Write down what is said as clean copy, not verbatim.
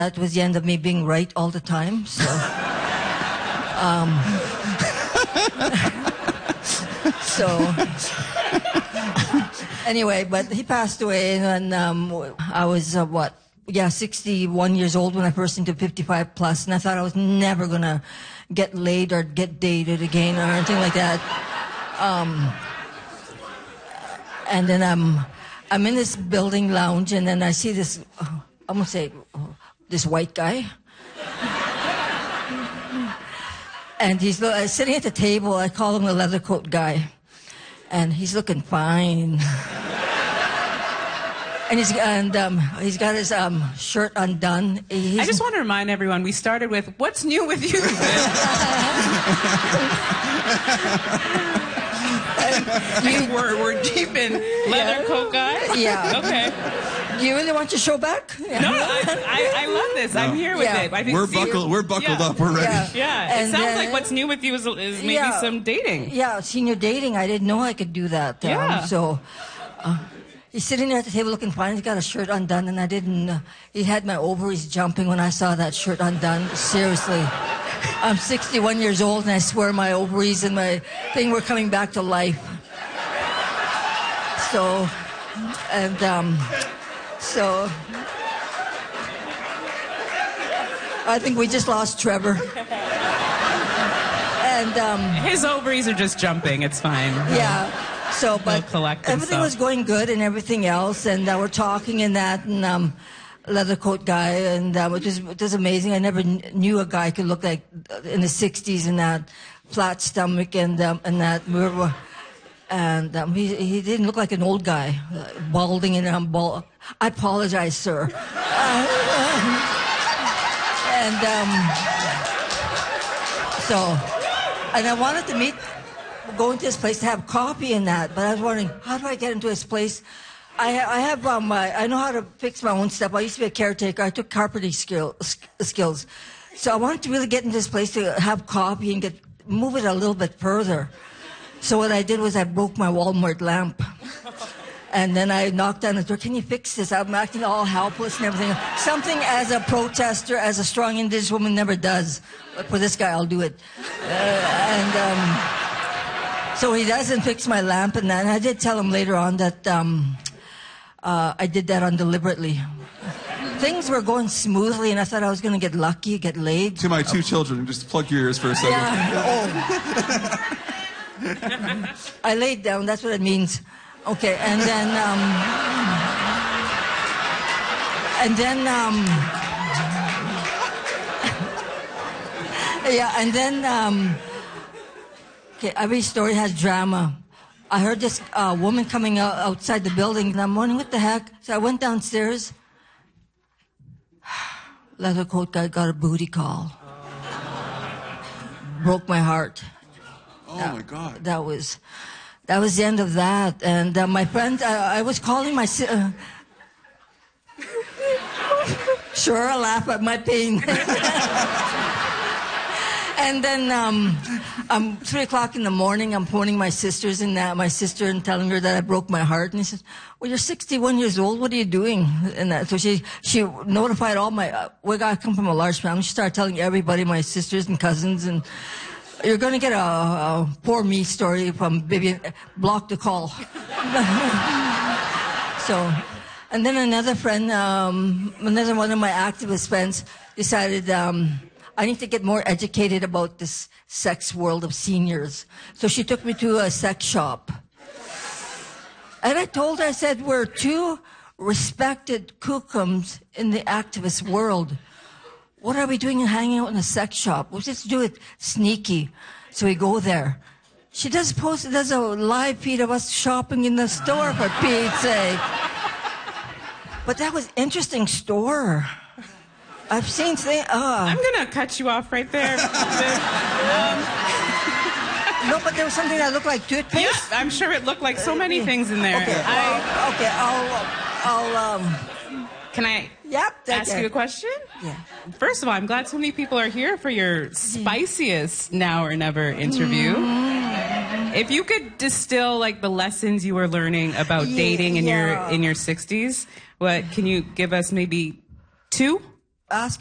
That was the end of me being right all the time. So, anyway, but he passed away, and I was 61 years old when I first into 55 plus, and I thought I was never gonna get laid or get dated again or anything like that. And then I'm in this building lounge, and then I see this. I'm gonna say this white guy, and he's sitting at the table. I call him the leather coat guy, and he's looking fine. And he's got his shirt undone. I just want to remind everyone, we started with, what's new with you? We're deep in leather coat guy? Yeah. Okay. Do you really want your show back? Yeah. No, I love this. No. I'm here with it. I think we're buckled up. We're ready. Yeah. It sounds like what's new with you is maybe some dating. Yeah, senior dating. I didn't know I could do that. He's sitting there at the table looking fine. He's got a shirt undone, and I didn't. He had my ovaries jumping when I saw that shirt undone. Seriously. I'm 61 years old, and I swear my ovaries and my thing were coming back to life. So I think we just lost Trevor. And his ovaries are just jumping. It's fine. Yeah. So, but everything was going good and everything else, and we're talking and that, and leather coat guy, and it was amazing. I never knew a guy could look like in the 60s and that flat stomach and that he didn't look like an old guy, balding and bald. I apologize, sir. And I wanted to go into this place to have coffee and that, but I was wondering, how do I get into this place? I know how to fix my own stuff. I used to be a caretaker. I took carpentry skills. So I wanted to really get into this place to have coffee and move it a little bit further. So what I did was I broke my Walmart lamp. And then I knocked on the door, can you fix this? I'm acting all helpless and everything. Something as a protester, as a strong Indigenous woman never does. But for this guy, I'll do it. So he doesn't fix my lamp and that. And I did tell him later on that I did that deliberately. Things were going smoothly, and I thought I was going to get lucky, get laid. To my two children, just plug your ears for a second. Yeah. I laid down, that's what it means. Okay, and then okay, every story has drama. I heard this woman coming outside the building, and I'm wondering what the heck. So I went downstairs. Leather coat guy got a booty call. Broke my heart. Oh my God. That was the end of that. And my friend, I was calling my sure, I'll laugh at my pain. And then 3 o'clock in the morning, I'm phoning my sisters and and telling her that I broke my heart. And he says, well, you're 61 years old. What are you doing? And that, so she notified all I come from a large family. She started telling everybody, my sisters and cousins, and you're going to get a poor me story from Baby. Block the call. So, and then another friend, another one of my activist friends decided, I need to get more educated about this sex world of seniors. So she took me to a sex shop. And I told her, I said, we're two respected kookums in the activist world. What are we doing hanging out in a sex shop? We'll just do it sneaky. So we go there. She does a live feed of us shopping in the store, for Pete's sake. But that was interesting store. I've seen things. I'm going to cut you off right there. No, but there was something that looked like toothpaste. Yes, I'm sure it looked like so many things in there. Okay, I'll Can I ask you a question? Yeah. First of all, I'm glad so many people are here for your spiciest Now or Never interview. If you could distill like the lessons you were learning about dating in your 60s, what can you give us? Maybe 2? ask